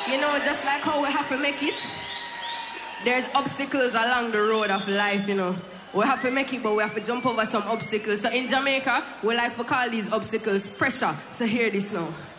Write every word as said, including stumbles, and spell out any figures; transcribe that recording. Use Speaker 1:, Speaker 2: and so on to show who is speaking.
Speaker 1: You know, just like how we have to make it, there's obstacles along the road of life, you know. We have to make it, but we have to jump over some obstacles. So in Jamaica, we like to call these obstacles pressure. So hear this now.